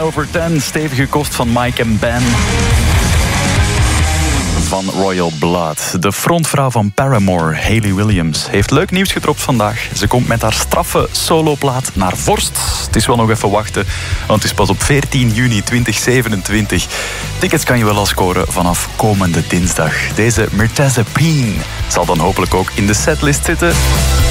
over 10, stevige kost van Mike en Ben. Van Royal Blood. De frontvrouw van Paramore, Hayley Williams, heeft leuk nieuws gedropt vandaag. Ze komt met haar straffe soloplaat naar vorst. Het is wel nog even wachten, want het is pas op 14 juni 2027. Tickets kan je wel al scoren vanaf komende dinsdag. Deze Mirtazapine zal dan hopelijk ook in de setlist zitten.